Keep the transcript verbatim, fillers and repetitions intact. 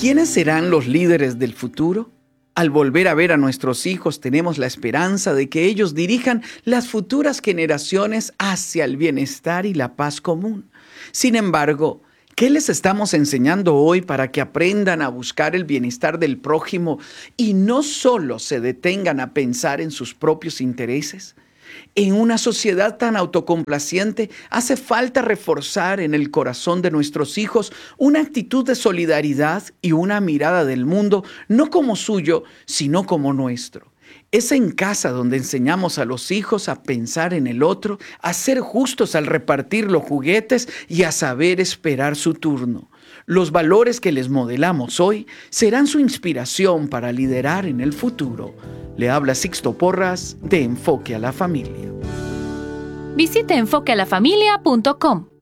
¿Quiénes serán los líderes del futuro? Al volver a ver a nuestros hijos, tenemos la esperanza de que ellos dirijan las futuras generaciones hacia el bienestar y la paz común. Sin embargo, ¿qué les estamos enseñando hoy para que aprendan a buscar el bienestar del prójimo y no solo se detengan a pensar en sus propios intereses? En una sociedad tan autocomplaciente, hace falta reforzar en el corazón de nuestros hijos una actitud de solidaridad y una mirada del mundo, no como suyo, sino como nuestro. Es en casa donde enseñamos a los hijos a pensar en el otro, a ser justos al repartir los juguetes y a saber esperar su turno. Los valores que les modelamos hoy serán su inspiración para liderar en el futuro. Le habla Sixto Porras de Enfoque a la Familia. Visite enfoque a la familia punto com.